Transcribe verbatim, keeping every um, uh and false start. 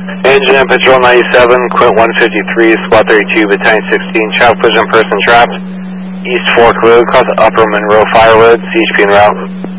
Engine Patrol ninety-seven, Quint one fifty-three, Squad thirty-two, Battalion sixteen, Child Collision Person Trapped, East Fork Road, across Upper Monroe Fire Road, C H P en route.